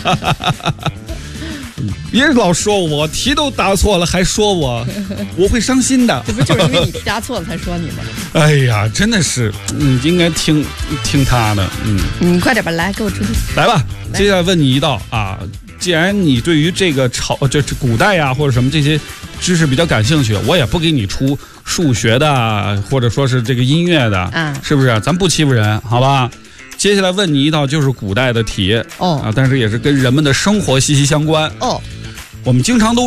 别老说我题都答错了还说我会伤心的。 这不就是因为你答错了才说你吗？ 哎呀，真的是，应该听他的。 你快点吧，来给我出题。 来吧，接下来问你一道啊。既然你对于这个这古代呀或者什么这些知识比较感兴趣，我也不给你出数学的或者说是这个音乐的，是不是？咱不欺负人，好吧？接下来问你一道就是古代的题但是也是跟人们的生活息息相关。 我们经常都